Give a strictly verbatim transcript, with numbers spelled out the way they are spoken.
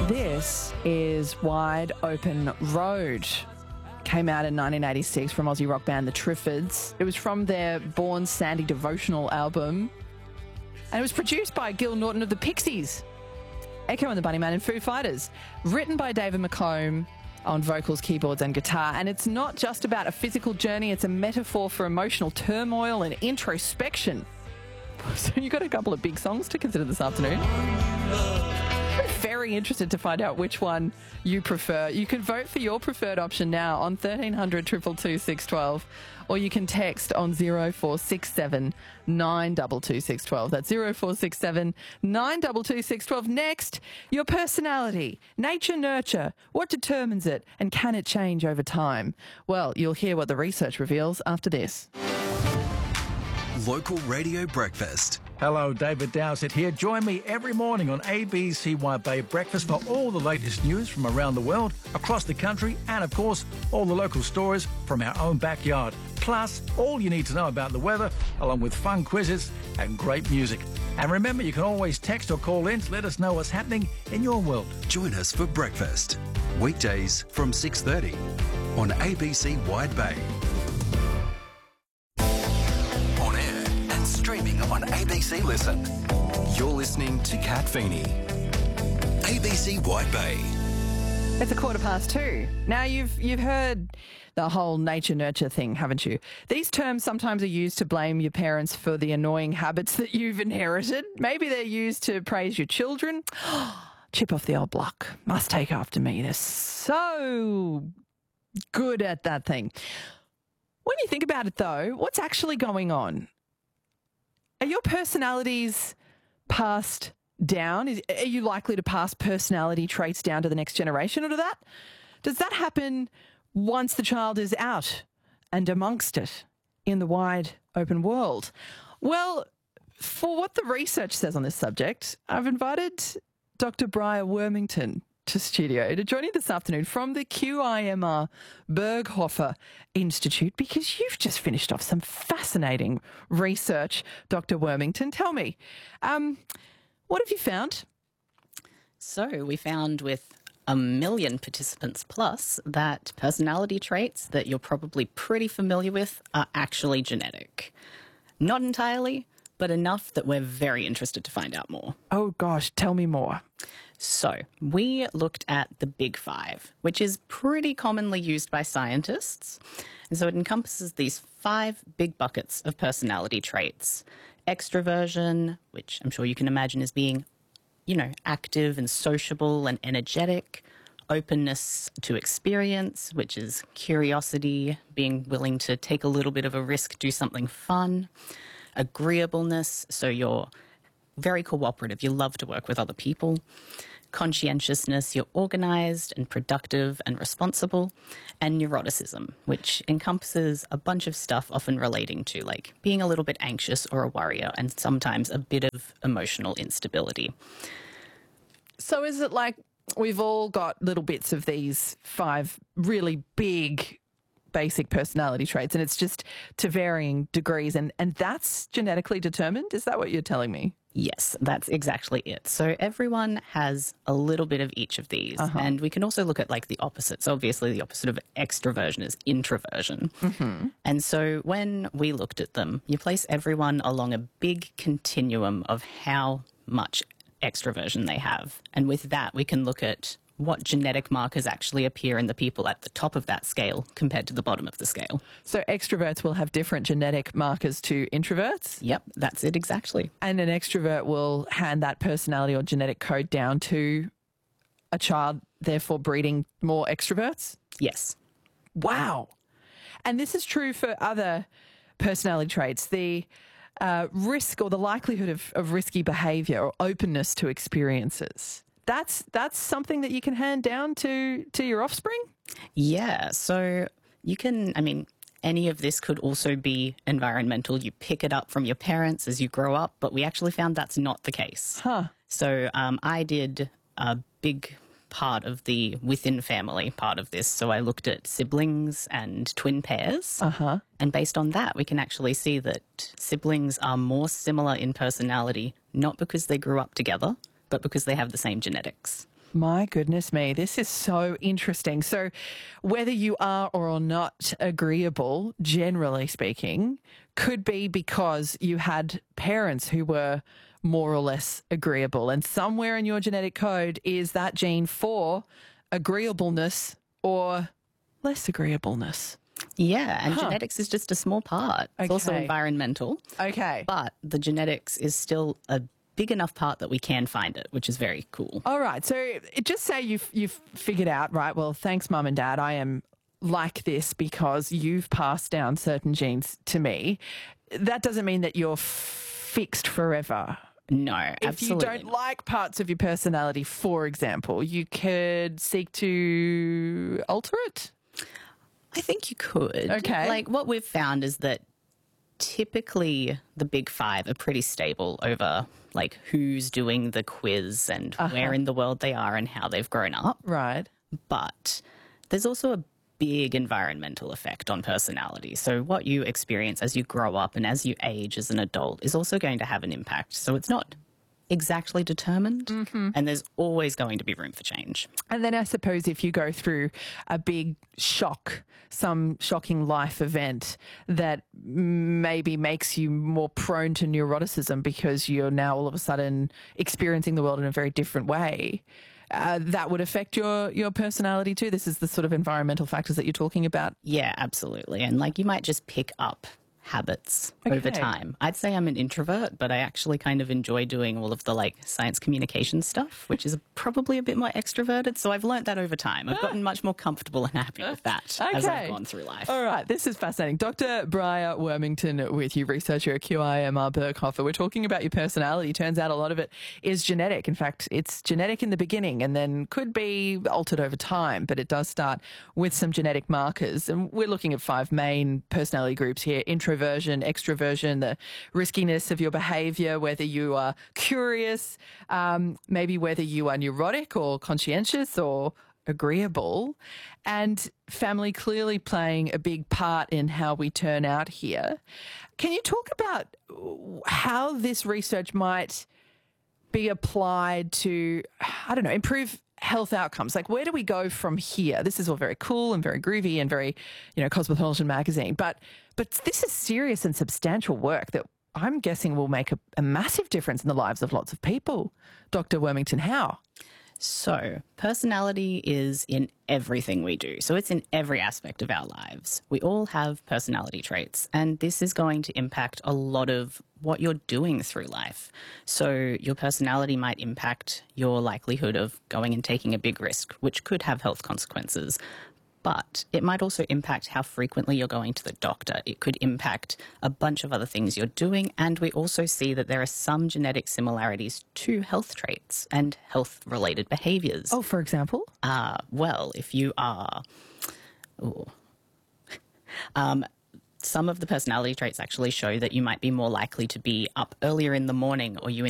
This is Wide Open Road. Came out in nineteen eighty-six from Aussie rock band The Triffids. It was from their Born Sandy devotional album. And it was produced by Gil Norton of the Pixies, Echo and the Bunnymen and Foo Fighters. Written by David McComb on vocals, keyboards and guitar. And it's not just about a physical journey, it's a metaphor for emotional turmoil and introspection. So you've got a couple of big songs to consider this afternoon. I'm very interested to find out which one you prefer. You can vote for your preferred option now on thirteen hundred, two two two, six one two, or you can text on zero four six seven, nine two two, six one two. That's zero four six seven, nine two two, six one two. Next, your personality, nature, nurture. What determines it, and can it change over time? Well, you'll hear what the research reveals after this. Local Radio Breakfast. Hello, David Dowsett here. Join me every morning on A B C Wide Bay Breakfast for all the latest news from around the world, across the country, and of course, all the local stories from our own backyard. Plus, all you need to know about the weather, along with fun quizzes and great music. And remember, you can always text or call in to let us know what's happening in your world. Join us for breakfast. Weekdays from six thirty on A B C Wide Bay. Streaming on A B C Listen. You're listening to Kat Feeney. A B C Wide Bay. It's a quarter past two. Now, you've you've heard the whole nature-nurture thing, haven't you? These terms sometimes are used to blame your parents for the annoying habits that you've inherited. Maybe they're used to praise your children. Chip off the old block. Must take after me. They're so good at that thing. When you think about it, though, what's actually going on? Are your personalities passed down? Is, are you likely to pass personality traits down to the next generation, or do that? Does that happen once the child is out and amongst it in the wide open world? Well, for what the research says on this subject, I've invited Doctor Briar Wormington to studio to join you this afternoon from the Q I M R Berghofer Institute, because you've just finished off some fascinating research, Doctor Wormington. Tell me, um, what have you found? So we found with a million participants plus that personality traits that you're probably pretty familiar with are actually genetic. Not entirely, but enough that we're very interested to find out more. Oh gosh, tell me more. So we looked at the Big Five, which is pretty commonly used by scientists. And so it encompasses these five big buckets of personality traits. Extroversion, which I'm sure you can imagine as being, you know, active and sociable and energetic. Openness to experience, which is curiosity, being willing to take a little bit of a risk, do something fun. Agreeableness, so you're very cooperative, you love to work with other people. Conscientiousness, you're organised and productive and responsible. And neuroticism, which encompasses a bunch of stuff often relating to like being a little bit anxious or a worrier and sometimes a bit of emotional instability. So is it like we've all got little bits of these five really big basic personality traits, and it's just to varying degrees, and, and that's genetically determined? Is that what you're telling me? Yes, that's exactly it. So everyone has a little bit of each of these. Uh-huh. And we can also look at like the opposites. Obviously, the opposite of extroversion is introversion. Mm-hmm. And so when we looked at them, you place everyone along a big continuum of how much extroversion they have. And with that, we can look at what genetic markers actually appear in the people at the top of that scale compared to the bottom of the scale. So extroverts will have different genetic markers to introverts? Yep, that's it exactly. And an extrovert will hand that personality or genetic code down to a child, therefore breeding more extroverts? Yes. Wow. And this is true for other personality traits. The uh, risk or the likelihood of, of risky behaviour or openness to experiences. That's that's something that you can hand down to, to your offspring? Yeah, so you can, I mean, any of this could also be environmental. You pick it up from your parents as you grow up, but we actually found that's not the case. Huh. So um, I did a big part of the within family part of this. So I looked at siblings and twin pairs. Uh-huh. And based on that, we can actually see that siblings are more similar in personality, not because they grew up together, but because they have the same genetics. My goodness me, this is so interesting. So, whether you are or are not agreeable, generally speaking, could be because you had parents who were more or less agreeable. And somewhere in your genetic code is that gene for agreeableness or less agreeableness. Yeah, and Huh. genetics is just a small part. It's also Okay. environmental, Okay. but the genetics is still a big enough part that we can find it, which is very cool. All right. So it- just say you've you've figured out, right? Well, thanks, Mum and Dad. I am like this because you've passed down certain genes to me. That doesn't mean that you're fixed forever. No, If absolutely. you don't like parts of your personality, for example, you could seek to alter it. I think you could. Okay. Like what we've found is that typically the big five are pretty stable over like who's doing the quiz and where in the world they are and how they've grown up. Right. But there's also a big environmental effect on personality. So what you experience as you grow up and as you age as an adult is also going to have an impact. So it's not exactly determined, and there's always going to be room for change. And then I suppose if you go through a big shock, some shocking life event that maybe makes you more prone to neuroticism because you're now all of a sudden experiencing the world in a very different way, uh, that would affect your, your personality too. This is the sort of environmental factors that you're talking about. Yeah, absolutely. And like you might just pick up habits over Okay. time. I'd say I'm an introvert, but I actually kind of enjoy doing all of the like science communication stuff, which is probably a bit more extroverted. So I've learnt that over time. I've gotten much more comfortable and happy with that as I've Okay. gone through life. All right, this is fascinating. Doctor Briar Wormington with you, researcher at Q I M R Berghofer. We're talking about your personality. Turns out a lot of it is genetic. In fact, it's genetic in the beginning and then could be altered over time, but it does start with some genetic markers. And we're looking at five main personality groups here: introversion, extroversion, the riskiness of your behavior, whether you are curious, um, maybe whether you are neurotic or conscientious or agreeable, and family clearly playing a big part in how we turn out here. Can you talk about how this research might be applied to, I don't know, improve health outcomes? Like, where do we go from here? This is all very cool and very groovy and very, you know, Cosmopolitan magazine, but but this is serious and substantial work that I'm guessing will make a, a massive difference in the lives of lots of people. Doctor Wormington, how? So, personality is in everything we do. So, it's in every aspect of our lives. We all have personality traits, and this is going to impact a lot of what you're doing through life. So, your personality might impact your likelihood of going and taking a big risk, which could have health consequences. But it might also impact how frequently you're going to the doctor. It could impact a bunch of other things you're doing. And we also see that there are some genetic similarities to health traits and health-related behaviors. Oh, for example? Uh, well, if you are... Ooh. Um, some of the personality traits actually show that you might be more likely to be up earlier in the morning, or you